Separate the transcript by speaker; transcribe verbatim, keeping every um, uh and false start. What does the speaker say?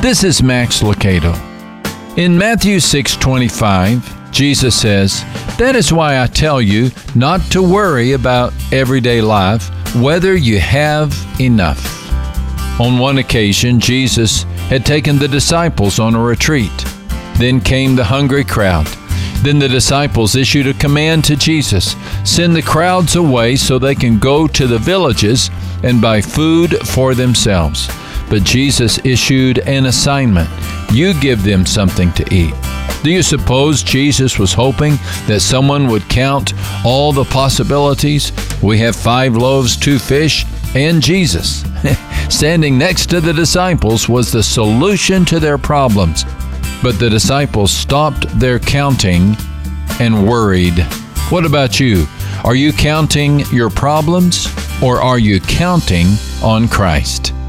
Speaker 1: This is Max Lucado. In Matthew six twenty-five, Jesus says, "That is why I tell you not to worry about everyday life, whether you have enough." On one occasion, Jesus had taken the disciples on a retreat. Then came the hungry crowd. Then the disciples issued a command to Jesus, "Send the crowds away so they can go to the villages and buy food for themselves." But Jesus issued an assignment. You give them something to eat. Do you suppose Jesus was hoping that someone would count all the possibilities? We have five loaves, two fish, and Jesus. Standing next to the disciples was the solution to their problems. But the disciples stopped their counting and worried. What about you? Are you counting your problems, or are you counting on Christ?